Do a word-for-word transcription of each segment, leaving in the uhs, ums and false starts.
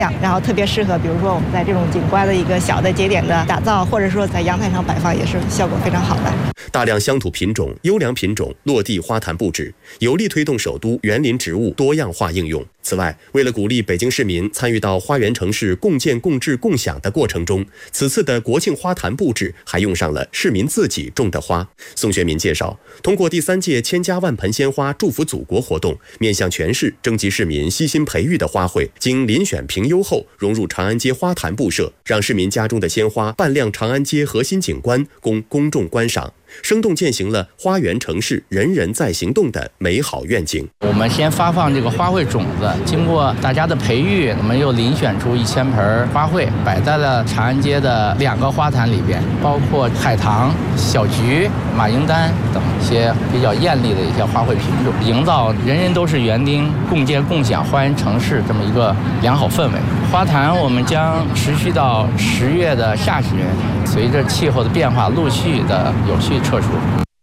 然后特别适合比如说我们在这种景观的一个小的节点的打造，或者说在阳台上摆放，也是效果非常好的。 大量乡土品种、优良品种落地花坛布置，有力推动首都园林植物多样化应用。此外，为了鼓励北京市民参与到花园城市共建共治共享的过程中，此次的国庆花坛布置还用上了市民自己种的花。宋学民介绍，通过第三届千家万盆鲜花祝福祖国活动，面向全市征集市民悉心培育的花卉，经遴选评优后融入长安街花坛布设，让市民家中的鲜花扮亮长安街核心景观，供公众观赏，生动践行了花园城市人人在行动的美好愿景。 我们先发放这个花卉种子，经过大家的培育，我们又遴选出一千盆花卉，摆在了长安街的两个花坛里边，包括海棠、小菊、马缨丹等一些比较艳丽的一些花卉品种，营造人人都是园丁、共建共享花园城市这么一个良好氛围。花坛我们将持续到十月的下旬，随着气候的变化，陆续的有序撤除。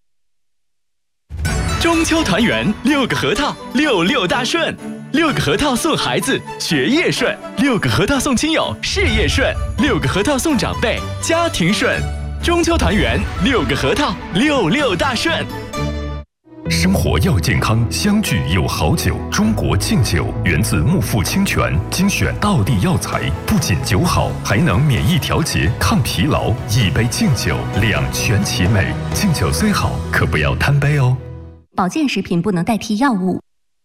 中秋团圆，六个核桃，六六大顺。六个核桃送孩子，学业顺；六个核桃送亲友，事业顺；六个核桃送长辈，家庭顺。中秋团圆，六个核桃，六六大顺。 生活要健康，相聚有好酒。中国敬酒源自木富清泉，精选道地药材，不仅酒好，还能免疫调节、抗疲劳。一杯敬酒，两全其美。敬酒虽好，可不要贪杯哦。 保健食品不能代替药物。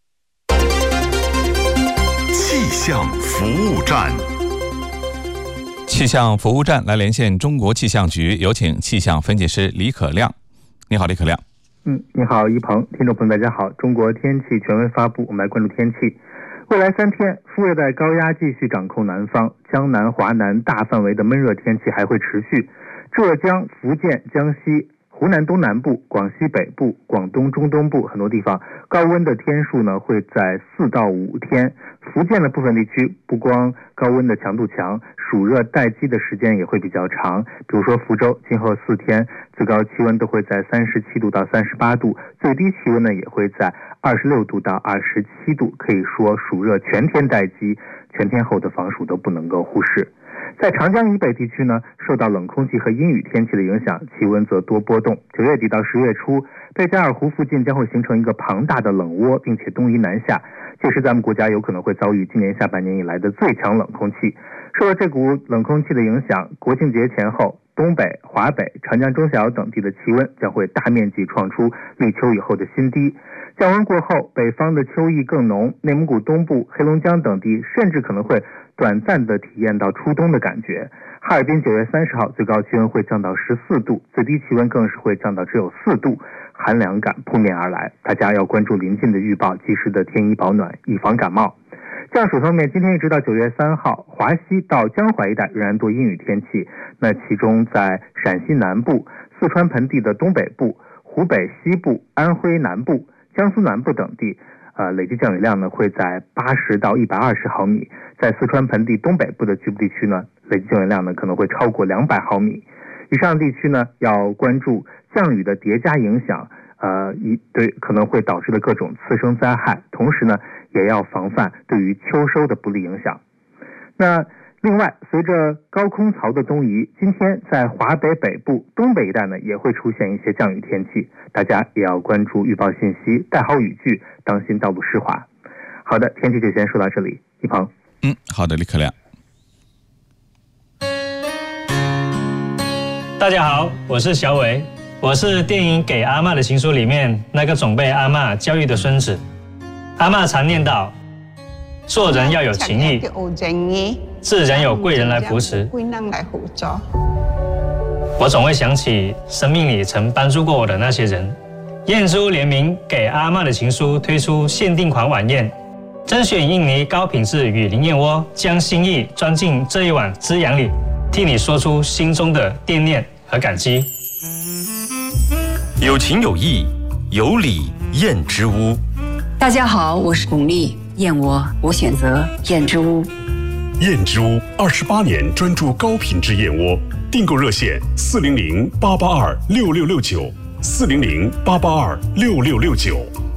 气象服务站， 气象服务站来连线中国气象局，有请气象分析师李可亮。你好，李可亮。 嗯，你好，一鹏，听众朋友大家好。中国天气权威发布，我们来关注天气。未来三天，副热带高压继续掌控南方，江南、华南大范围的闷热天气还会持续。浙江、福建、江西、湖南东南部、广西北部、广东中东部很多地方高温的天数呢会在四到五天。福建的部分地区不光高温的强度强，暑热待机的时间也会比较长。比如说福州，今后四天最高气温都会在三十七度到三十八度，最低气温呢也会在二十六度到二十七度，可以说暑热全天待机，全天候的防暑都不能够忽视。在长江以北地区呢，受到冷空气和阴雨天气的影响，气温则多波动。九月底到十月初，贝加尔湖附近将会形成一个庞大的冷涡，并且东移南下，届时咱们国家有可能会遭遇今年下半年以来的最强冷空气。受到这股冷空气的影响，国庆节前后，东北、华北、长江中下游等地的气温将会大面积创出立秋以后的新低。降温过后，北方的秋意更浓，内蒙古东部、黑龙江等地甚至可能会短暂的体验到初冬的感觉。哈尔滨九月三十号最高气温会降到十四度，最低气温更是会降到只有四度，寒凉感扑面而来。大家要关注临近的预报，及时的添衣保暖，以防感冒。降水方面，今天一直到九月三号，华西到江淮一带仍然多阴雨天气。那其中在陕西南部、四川盆地的东北部、湖北西部、安徽南部、江苏南部等地，呃，累计降雨量呢会在八十到一百二十毫米。在四川盆地东北部的局部地区呢，累计降雨量呢可能会超过两百毫米。以上地区呢要关注降雨的叠加影响，呃，一对可能会导致的各种次生灾害，同时呢也要防范对于秋收的不利影响。那另外，随着高空槽的东移，今天在华北北部、东北一带呢也会出现一些降雨天气，大家也要关注预报信息，带好雨具，当心道路湿滑。好的，天气就先说到这里，一鹏。 嗯，好的，李可亮。 大家好，我是小伟，我是电影《给阿嬷的情书》里面那个总被阿嬷教育的孙子。阿嬷常念叨，做人要有情义，自然有贵人来扶持。我总会想起生命里曾帮助过我的那些人。燕珠联名《给阿嬷的情书》推出限定款晚宴，甄选印尼高品质雨林燕窝，将心意装进这一碗滋养里，替你说出心中的惦念和感激。 有情有义，有礼燕之屋。 大家好，我是巩俐，燕窝我选择燕之屋。 燕之屋二十八年专注高品质燕窝，订购热线四零零八八二六六六九，四零零八八二六六六九。